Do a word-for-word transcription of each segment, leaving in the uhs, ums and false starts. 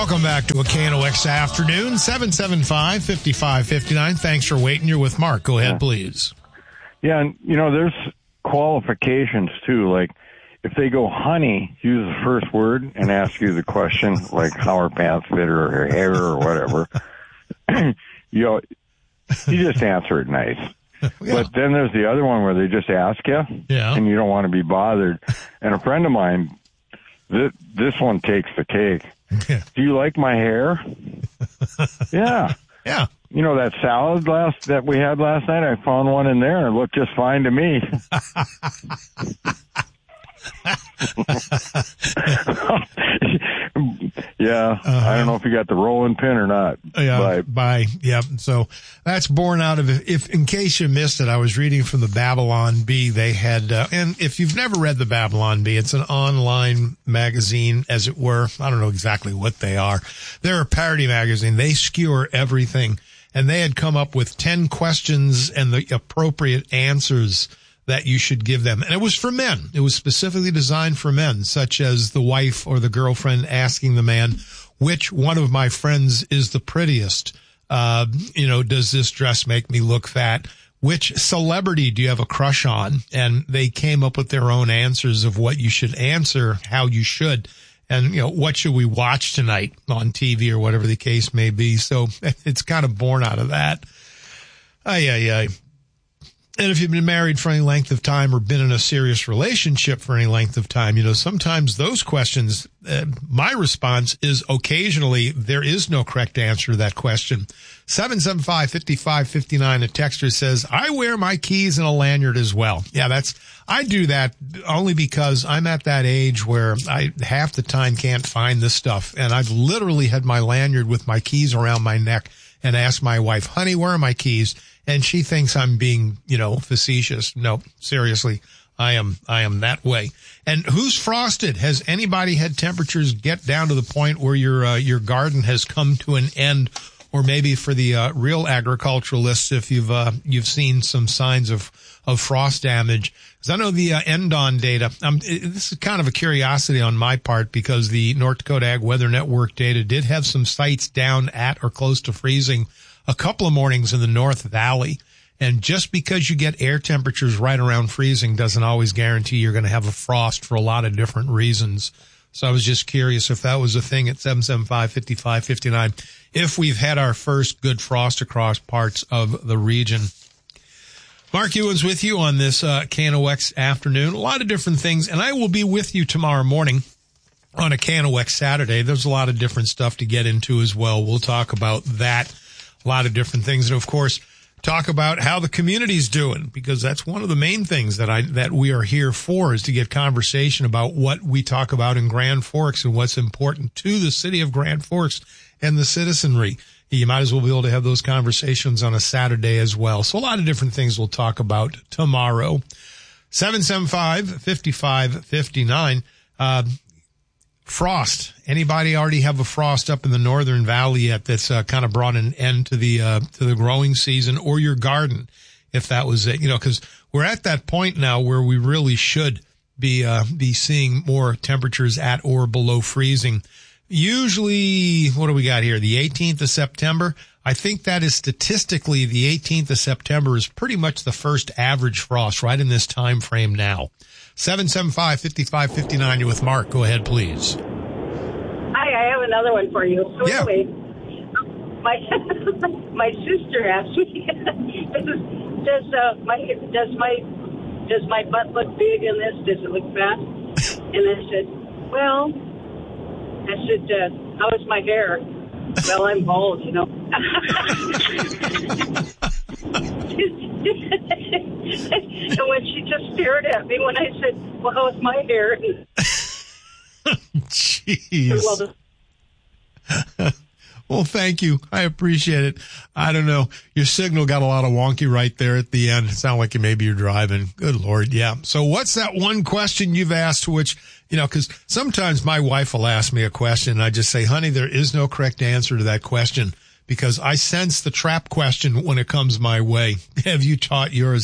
Welcome back to a K N O X afternoon, seven seven five, five five five nine. Thanks for waiting. You're with Mark. Go ahead, yeah. please. Yeah, and, you know, there's qualifications, too. Like, if they go honey, use the first word and ask you the question, like how her pants fit or her hair or whatever. you know, you just answer it nice. Yeah. But then there's the other one where they just ask you, yeah. and you don't want to be bothered. And a friend of mine, th- this one takes the cake. Yeah. Do you like my hair? yeah. Yeah. You know that salad last that we had last night? I found one in there and it looked just fine to me. yeah, uh-huh. I don't know if you got the rolling pin or not. Yeah, by, by yeah. So that's born out of if, in case you missed it, I was reading from the Babylon Bee. They had, uh, and if you've never read the Babylon Bee, it's an online magazine, as it were. I don't know exactly what they are. They're a parody magazine. They skewer everything, and they had come up with ten questions and the appropriate answers that you should give them. And it was for men. It was specifically designed for men, such as the wife or the girlfriend asking the man, which one of my friends is the prettiest? Uh, you know, does this dress make me look fat? Which celebrity do you have a crush on? And they came up with their own answers of what you should answer, how you should. And, you know, what should we watch tonight on T V or whatever the case may be. So it's kind of born out of that. Ay, ay, ay. And if you've been married for any length of time or been in a serious relationship for any length of time, you know, sometimes those questions, uh, my response is occasionally there is no correct answer to that question. seven seven five, five five five nine, a texter says, I wear my keys in a lanyard as well. Yeah, that's, I do that only because I'm at that age where I half the time can't find this stuff. And I've literally had my lanyard with my keys around my neck and asked my wife, honey, where are my keys? And she thinks I'm being, you know, facetious. No, seriously, I am, I am that way. And who's frosted? Has anybody had temperatures get down to the point where your, uh, your garden has come to an end? Or maybe for the, uh, real agriculturalists, if you've, uh, you've seen some signs of, of frost damage. Cause I know the, uh, Endon data, um, it, this is kind of a curiosity on my part because the North Dakota Ag Weather Network data did have some sites down at or close to freezing a couple of mornings in the North Valley. And just because you get air temperatures right around freezing doesn't always guarantee you're going to have a frost for a lot of different reasons. So I was just curious if that was a thing at seven seven five, five five five nine, if we've had our first good frost across parts of the region. Mark Ewens with you on this uh, K N O X afternoon. A lot of different things, and I will be with you tomorrow morning on a K N O X Saturday. There's a lot of different stuff to get into as well. We'll talk about that. A lot of different things. And of course, talk about how the community's doing, because that's one of the main things that I, that we are here for, is to get conversation about what we talk about in Grand Forks and what's important to the city of Grand Forks and the citizenry. You might as well be able to have those conversations on a Saturday as well. So a lot of different things we'll talk about tomorrow. seven seven five, five five five nine. Uh, Frost. Anybody already have a frost up in the Northern Valley yet that's uh, kind of brought an end to the uh, to the growing season, or your garden, if that was it? You know, because we're at that point now where we really should be uh, be seeing more temperatures at or below freezing. Usually, what do we got here? The eighteenth of September. I think that is statistically the eighteenth of September is pretty much the first average frost right in this time frame now. seven seven five, five five five nine, you're with Mark. Go ahead, please. Hi, I have another one for you. So yeah. anyway, my my sister asked me, does uh, my does my does my butt look big in this? Does it look fat? And I said, well, I said, uh, how is my hair? Well, I'm bald, you know. And when she just stared at me when I said, well, how's my hair? Jeez. Well, thank you. I appreciate it. I don't know. Your signal got a lot of wonky right there at the end. It sounded like maybe you're driving. Good Lord. Yeah. So what's that one question you've asked, which, you know, because sometimes my wife will ask me a question and I just say, honey, there is no correct answer to that question, because I sense the trap question when it comes my way. Have you taught yours?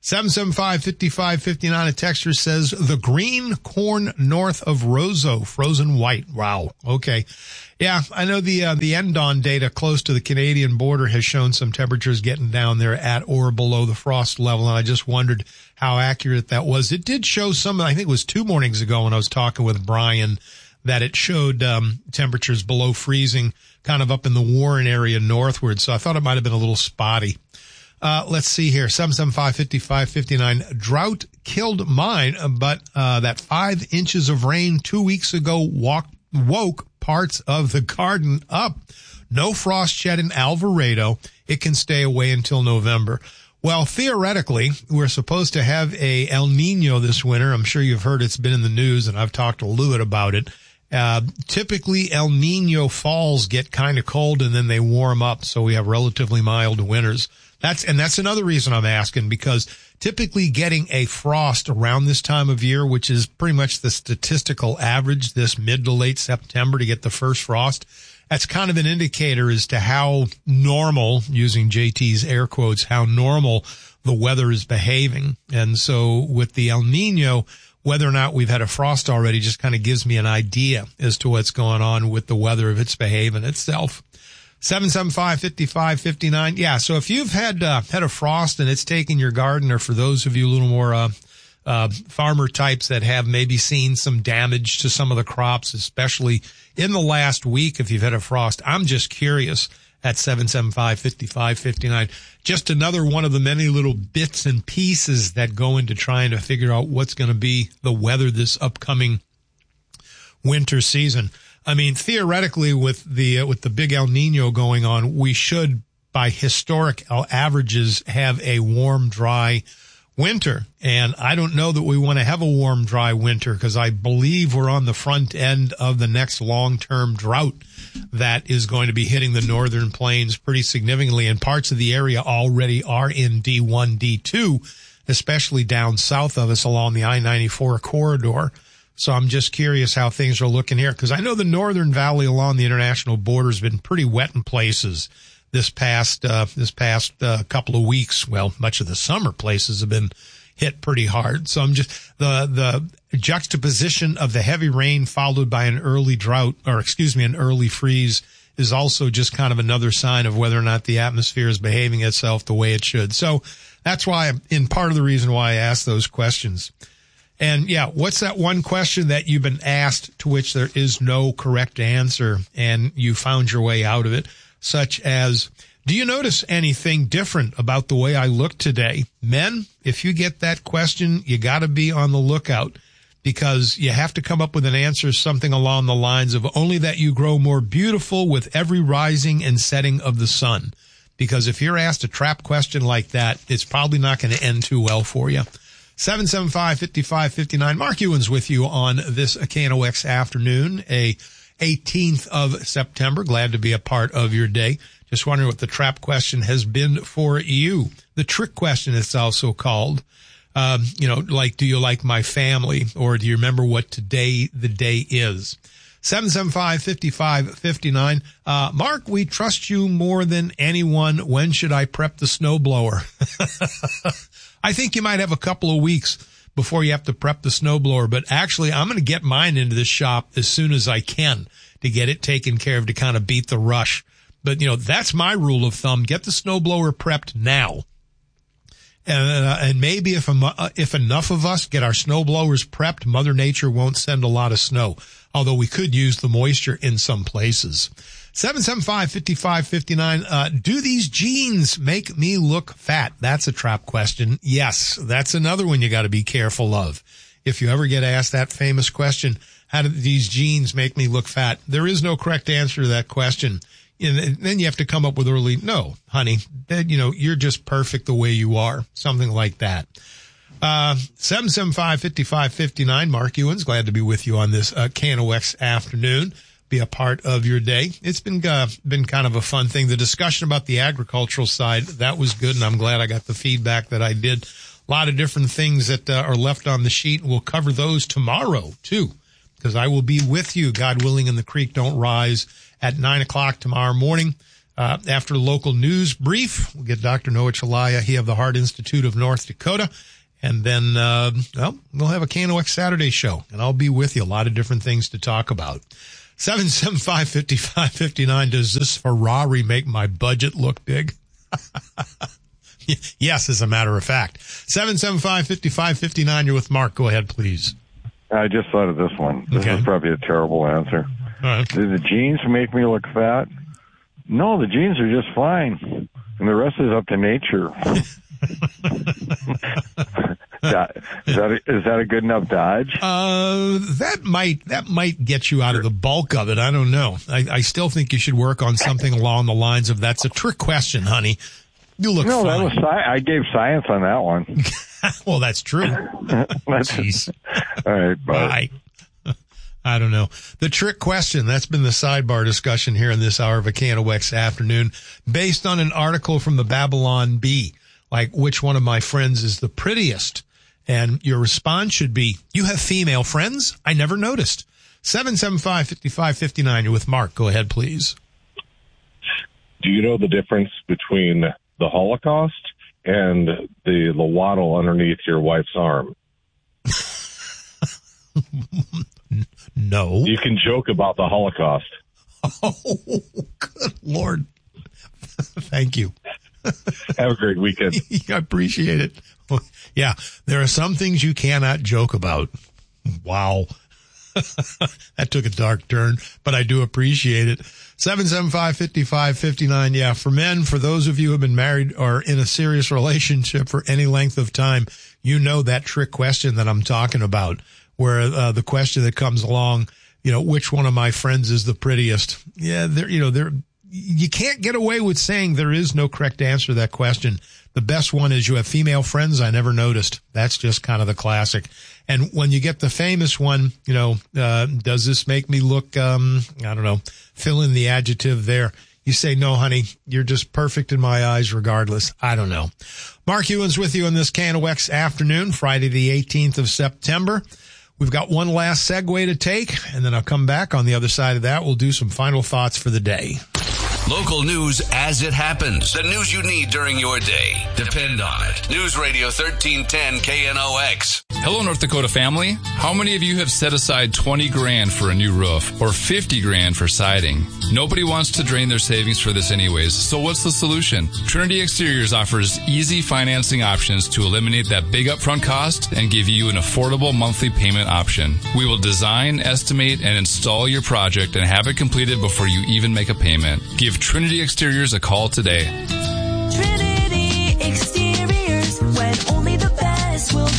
seven seven five, five five five nine. A texter says the green corn north of Roseau, frozen white. Wow. Okay. Yeah, I know the uh, the Endon data close to the Canadian border has shown some temperatures getting down there at or below the frost level, and I just wondered how accurate that was. It did show some, I think it was two mornings ago when I was talking with Brian, that it showed um, temperatures below freezing kind of up in the Warren area northward, so I thought it might have been a little spotty. Uh, let's see here, seven seven five, five five five nine. Drought killed mine, but uh, that five inches of rain two weeks ago walk, woke parts of the garden up. No frost yet in Alvarado. It can stay away until November. Well, theoretically, we're supposed to have a El Nino this winter. I'm sure you've heard it's been in the news, and I've talked to Lewitt about it. Uh, typically El Nino falls get kind of cold and then they warm up, so we have relatively mild winters. That's, and that's another reason I'm asking, because typically getting a frost around this time of year, which is pretty much the statistical average, this mid to late September to get the first frost, that's kind of an indicator as to how normal, using J T's air quotes, how normal the weather is behaving. And so with the El Nino, whether or not we've had a frost already just kind of gives me an idea as to what's going on with the weather, if it's behaving itself. seven seven five, five five five nine. Yeah, so if you've had uh, had a frost and it's taken your garden, or for those of you a little more uh, uh farmer types that have maybe seen some damage to some of the crops, especially in the last week, if you've had a frost, I'm just curious at seven seven five, five five five nine. Just another one of the many little bits and pieces that go into trying to figure out what's going to be the weather this upcoming winter season. I mean, theoretically, with the uh, with the big El Nino going on, we should, by historic averages, have a warm, dry winter. And I don't know that we want to have a warm, dry winter, because I believe we're on the front end of the next long-term drought that is going to be hitting the northern plains pretty significantly. And parts of the area already are in D one, D two, especially down south of us along the I ninety-four corridor. So I'm just curious how things are looking here, because I know the northern valley along the international border has been pretty wet in places this past uh, this past uh, couple of weeks. Well, much of the summer places have been hit pretty hard. So I'm just the the juxtaposition of the heavy rain followed by an early drought, or excuse me, an early freeze, is also just kind of another sign of whether or not the atmosphere is behaving itself the way it should. So that's why, in part of the reason why I asked those questions. And yeah, what's that one question that you've been asked to which there is no correct answer and you found your way out of it? Such as, do you notice anything different about the way I look today? Men, if you get that question, you got to be on the lookout, because you have to come up with an answer something along the lines of only that you grow more beautiful with every rising and setting of the sun. Because if you're asked a trap question like that, it's probably not going to end too well for you. seven seven five, five five five nine. Mark Ewens with you on this K N O X afternoon, a eighteenth of September. Glad to be a part of your day. Just wondering what the trap question has been for you. The trick question, it's also called. Um, you know, like, do you like my family? Or do you remember what today the day is? seven seven five, five five five nine. Uh, Mark, we trust you more than anyone. When should I prep the snowblower? I think you might have a couple of weeks before you have to prep the snowblower, but actually I'm going to get mine into the shop as soon as I can to get it taken care of, to kind of beat the rush. But, you know, that's my rule of thumb. Get the snowblower prepped now. And, uh, and maybe if, uh, if enough of us get our snowblowers prepped, Mother Nature won't send a lot of snow, although we could use the moisture in some places. seven seven five, five five five nine. Uh, do these jeans make me look fat? That's a trap question. Yes, that's another one you got to be careful of. If you ever get asked that famous question, how do these jeans make me look fat? There is no correct answer to that question. And then you have to come up with early, no, honey, that, you know, you're just perfect the way you are. Something like that. Uh, seven seven five, five five five nine. Mark Ewens, glad to be with you on this, uh, K N O X afternoon. Be a part of your day. It's been, uh, been kind of a fun thing. The discussion about the agricultural side, that was good. And I'm glad I got the feedback that I did. A lot of different things that uh, are left on the sheet. We'll cover those tomorrow too, because I will be with you, God willing, and the creek don't rise at nine o'clock tomorrow morning. Uh, after local news brief, we'll get Doctor Noah Chalaya, he of the Heart Institute of North Dakota. And then, uh, well, we'll have a K N O X Saturday show, and I'll be with you. A lot of different things to talk about. seven seven five, five five five nine. Does this Ferrari make my budget look big? Yes, as a matter of fact. seven seven five, five five five nine. You're with Mark. Go ahead, please. I just thought of this one. This Okay. is probably a terrible answer. All right. Do the jeans make me look fat? No, the jeans are just fine. And the rest is up to nature. that, is, that a, is that a good enough dodge? Uh, that might, that might get you out of the bulk of it. I don't know. I, I still think you should work on something along the lines of, that's a trick question, honey. You look no, fine. that was sci- I gave science on that one. Well, that's true. That's, Jeez. All right, bye. Bye. I don't know. The trick question, that's been the sidebar discussion here in this hour of a K N O X afternoon, based on an article from the Babylon Bee, like which one of my friends is the prettiest. And your response should be, you have female friends? I never noticed. seven seven five, five five five nine. You're with Mark. Go ahead, please. Do you know the difference between the Holocaust and the, the waddle underneath your wife's arm? No. You can joke about the Holocaust. Oh, good Lord. Thank you. Have a great weekend. I appreciate it. Yeah, there are some things you cannot joke about. Wow. That took a dark turn, but I do appreciate it. seven seven five, five five five nine. Yeah, for men, for those of you who have been married or in a serious relationship for any length of time, you know that trick question that I'm talking about, where uh, the question that comes along, you know, which one of my friends is the prettiest? Yeah, there, you know, there, you can't get away with saying there is no correct answer to that question. The best one is, you have female friends? I never noticed. That's just kind of the classic. And when you get the famous one, you know, uh, does this make me look, um, I don't know, fill in the adjective there. You say, no, honey, you're just perfect in my eyes regardless. I don't know. Mark Ewan's with you on this K N O X afternoon, Friday the eighteenth of September. We've got one last segue to take, and then I'll come back. On the other side of that, we'll do some final thoughts for the day. Local news as it happens. The news you need during your day. Depend on it. News Radio thirteen ten K N O X. Hello, North Dakota family. How many of you have set aside twenty grand for a new roof or fifty grand for siding? Nobody wants to drain their savings for this anyways, so what's the solution? Trinity Exteriors offers easy financing options to eliminate that big upfront cost and give you an affordable monthly payment option. We will design, estimate, and install your project and have it completed before you even make a payment. Give Trinity Exteriors a call today. Trinity Exteriors, when only the best will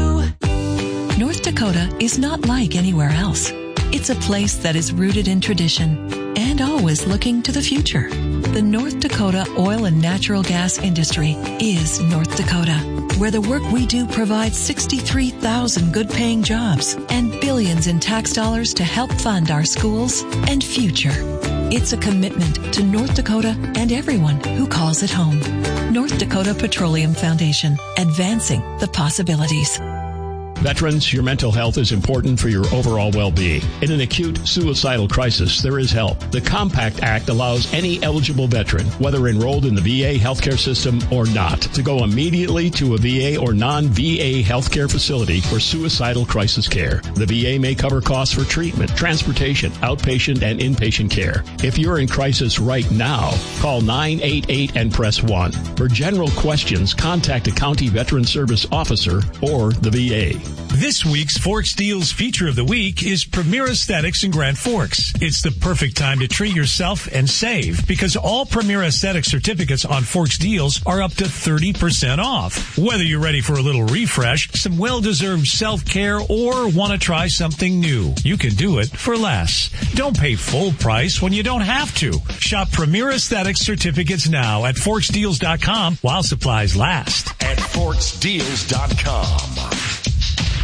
do. North Dakota is not like anywhere else. It's a place that is rooted in tradition and always looking to the future. The North Dakota oil and natural gas industry is North Dakota, where the work we do provides sixty-three thousand good-paying jobs and billions in tax dollars to help fund our schools and future. It's a commitment to North Dakota and everyone who calls it home. North Dakota Petroleum Foundation, advancing the possibilities. Veterans, your mental health is important for your overall well-being. In an acute suicidal crisis, there is help. The Compact Act allows any eligible veteran, whether enrolled in the V A healthcare system or not, to go immediately to a V A or non-V A healthcare facility for suicidal crisis care. The V A may cover costs for treatment, transportation, outpatient, and inpatient care. If you're in crisis right now, call nine eight eight and press one. For general questions, contact a county veteran service officer or the V A. This week's Forks Deals feature of the week is Premier Aesthetics in Grand Forks. It's the perfect time to treat yourself and save, because all Premier Aesthetics certificates on Forks Deals are up to thirty percent off. Whether you're ready for a little refresh, some well-deserved self-care, or want to try something new, you can do it for less. Don't pay full price when you don't have to. Shop Premier Aesthetics certificates now at forks deals dot com while supplies last. At forks deals dot com.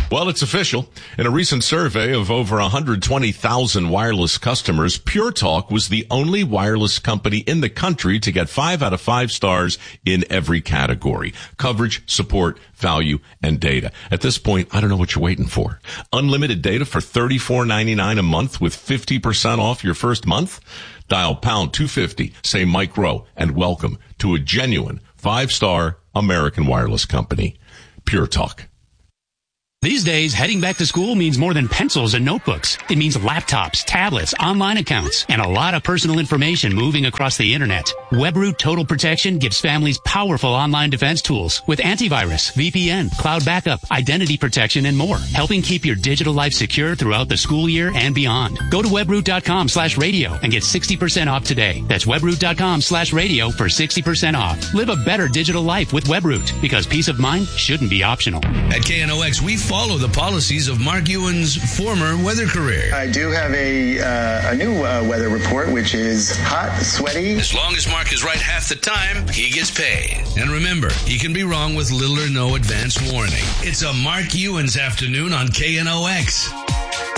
Well, it's official. In a recent survey of over one hundred twenty thousand wireless customers, Pure Talk was the only wireless company in the country to get five out of five stars in every category: coverage, support, value, and data. At this point, I don't know what you're waiting for. Unlimited data for thirty-four ninety-nine a month with fifty percent off your first month? Dial pound two fifty, say Mike Rowe, and welcome to a genuine five-star American wireless company. Pure Talk. These days, heading back to school means more than pencils and notebooks. It means laptops, tablets, online accounts, and a lot of personal information moving across the internet. WebRoot Total Protection gives families powerful online defense tools with antivirus, V P N, cloud backup, identity protection, and more, helping keep your digital life secure throughout the school year and beyond. Go to webroot.com slash radio and get sixty percent off today. That's webroot.com slash radio for sixty percent off. Live a better digital life with WebRoot, because peace of mind shouldn't be optional. At K N O X, we follow the policies of Mark Ewan's former weather career. I do have a uh, a new uh, weather report, which is hot, sweaty. As long as Mark is right half the time, he gets paid. And remember, he can be wrong with little or no advance warning. It's a Mark Ewan's afternoon on K N O X.